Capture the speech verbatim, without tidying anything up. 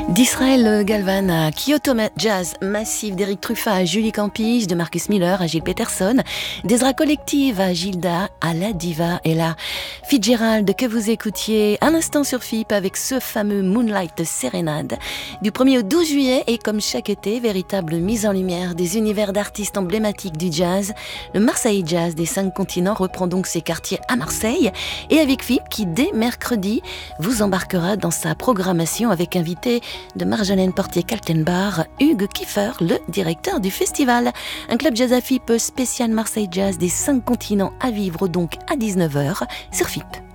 D'Israël Galvan à Kyoto Jazz Massif, d'Éric Truffat à Julie Campige, de Marcus Miller à Gilles Peterson, d'Ezra Collective à Gilda, à La Diva et la Fitzgerald que vous écoutiez un instant sur F I P avec ce fameux Moonlight Serenade du premier au douze juillet. Et comme chaque été, véritable mise en lumière des univers d'artistes emblématiques du jazz, le Marseille Jazz des cinq continents reprend donc ses quartiers à Marseille et avec F I P qui dès mercredi vous embarquera dans sa programmation avec invité de Marjolaine Portier-Kaltenbach, Hugues Kiefer, le directeur du festival. Un club jazz à F I P spécial Marseille Jazz des cinq continents à vivre donc à dix-neuf heures sur F I P.